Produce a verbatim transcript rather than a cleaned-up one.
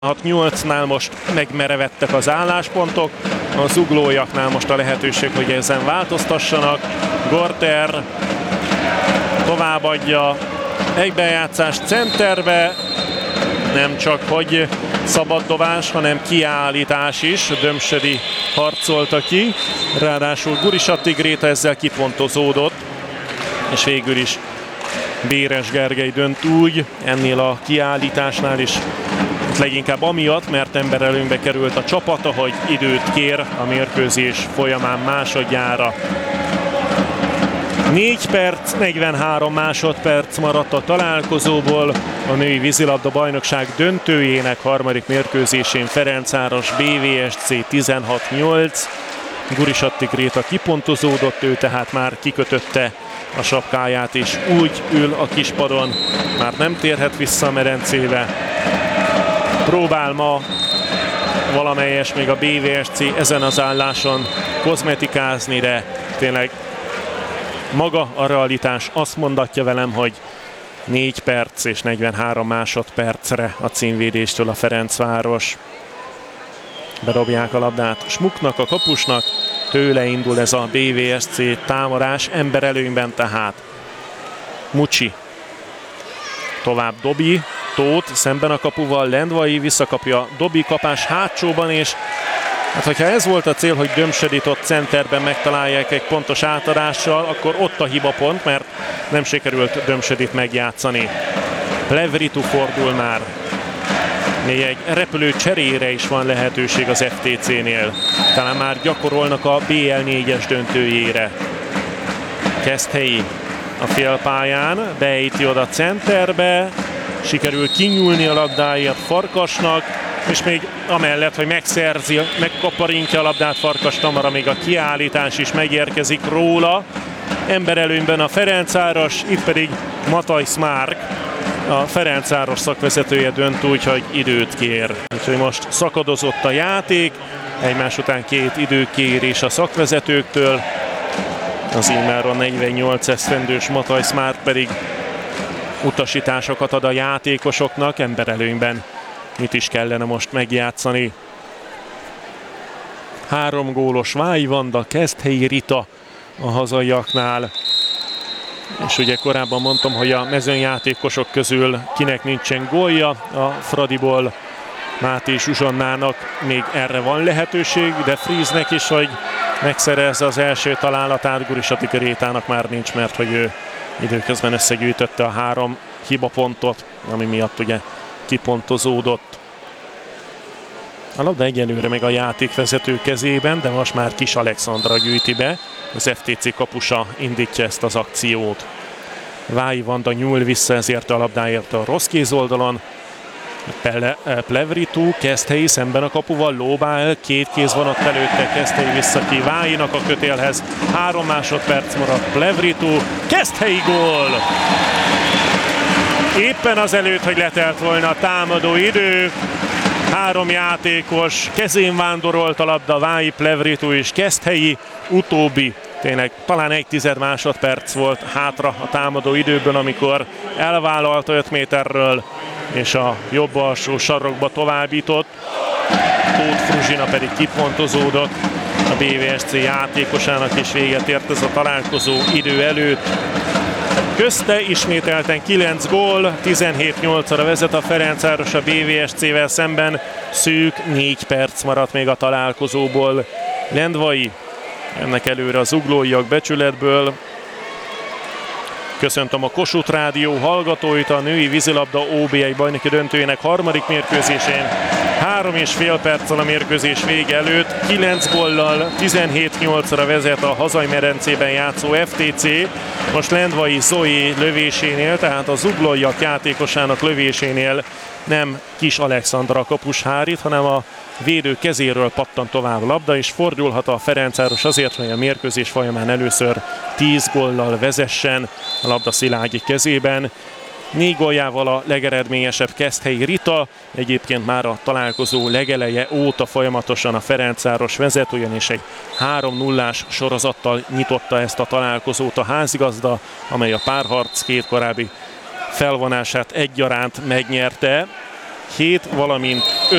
hat nyolcnál most megmerevettek az álláspontok, a zuglóiaknál most a lehetőség, hogy ezen változtassanak. Gorter továbbadja egybejátszást centerbe, nem csak hogy szabad dobás, hanem kiállítás is. Dömsödi harcolta ki, ráadásul Gurisatti Gréta ezzel kipontozódott, és végül is Béres Gergely dönt úgy ennél a kiállításnál is, leginkább amiatt, mert emberelőnybe került a csapata, hogy időt kér a mérkőzés folyamán másodjára. négy perc, negyvenhárom másodperc maradt a találkozóból. A női vízilabda bajnokság döntőjének harmadik mérkőzésén Ferencváros bé vé es cé tizenhat nyolc. Gurisatti Gréta kipontozódott, ő tehát már kikötötte a sapkáját, és úgy ül a kispadon, már nem térhet vissza a medencébe. Próbál ma valamelyes még a bé vé es cé ezen az álláson kozmetikázni, de tényleg maga a realitás azt mondatja velem, hogy négy perc és negyvenhárom másodpercre a címvédéstől a Ferencváros. Bedobják a labdát Smuknak, a kapusnak, tőle indul ez a bé vé es cé támadás, emberelőnyben tehát Mucsi. Tovább Dobi, Tóth szemben a kapuval, Lendvai visszakapja Dobi, kapás hátsóban, és hát hogyha ez volt a cél, hogy Dömsödit ott centerben megtalálják egy pontos átadással, akkor ott a hibapont, mert nem sikerült Dömsödit megjátszani. Plevritu fordul már. Még egy repülő cserére is van lehetőség az ef té cé-nél. Talán már gyakorolnak a bé el négyes döntőjére. Keszthelyi a félpályán, beejti oda centerbe, sikerül kinyúlni a labdáját Farkasnak, és még amellett, hogy megszerzi, megkaparintja a labdát Farkas Tamara, még a kiállítás is megérkezik róla. Emberelőnyben a Ferencváros, itt pedig Matthijs Márk, a Ferencváros szakvezetője dönt úgy, hogy időt kér. Úgyhogy most szakadozott a játék, egymás után két időkérés a szakvezetőktől. Az immáron negyvennyolc esztendős Matthijs Márk pedig utasításokat ad a játékosoknak, emberelőnyben mit is kellene most megjátszani. Három gólos Vályi Vanda, Keszthelyi Rita a hazaiaknál. És ugye korábban mondtam, hogy a mezőnyjátékosok közül kinek nincsen gólja, a Fradiból Máté Zsuzsannának még erre van lehetőség, de Friesnek is, hogy megszerezze az első találatát, Gurisatti Grétának már nincs, mert hogy ő időközben összegyűjtötte a három hibapontot, ami miatt ugye kipontozódott. A labda egyelőre még a játékvezető kezében, de most már Kis Alexandra gyűjti be. Az ef té cé kapusa indítja ezt az akciót. Vályi Vanda nyúl vissza ezért a labdáért a rossz kézoldalon. Plevritu, Keszthelyi szemben a kapuval, lóbál, két kéz van ott előtte, Keszthelyi vissza ki Vályinak a kötélhez. Három másodperc maradt, Plevritu, Keszthelyi gól! Éppen az előtt, hogy letelt volna a támadó idő. Három játékos, kezén vándorolt a labda, Vályi, Plevritu és Keszthelyi, utóbbi tényleg talán egy tized másodperc volt hátra a támadó időből, amikor elvállalta öt méterről, és a jobb alsó sarokba továbbított. Tóth Fruzsina pedig kipontozódott, a bé vé es cé játékosának is véget ért ez a találkozó idő előtt. Közte ismételten kilenc gól, tizenhét nyolcra vezet a Ferencváros a bé vé es cé-vel szemben, szűk négy perc maradt még a találkozóból. Lendvai ennek előre az zuglóiak becsületből. Köszöntöm a Kossuth Rádió hallgatóit a női vízilabda ó bé egy bajnoki döntőjének harmadik mérkőzésén. Három és fél perccel a mérkőzés vége előtt, kilenc góllal, tizenhét nyolcra vezet a hazai medencében játszó ef té cé. Most Lendvai Zoé lövésénél, tehát a zuglóiak játékosának lövésénél nem Kis Alexandra kapus hárít, hanem a védő kezéről pattan tovább a labda, és fordulhat a Ferencváros azért, hogy a mérkőzés folyamán először tíz góllal vezessen a labda Szilágyi kezében. Négy góljával a legeredményesebb Keszthelyi Rita, egyébként már a találkozó legeleje óta folyamatosan a Ferencváros vezet, ugyanis egy három nullás sorozattal nyitotta ezt a találkozót a házigazda, amely a párharc két korábbi felvonását egyaránt megnyerte. hét, valamint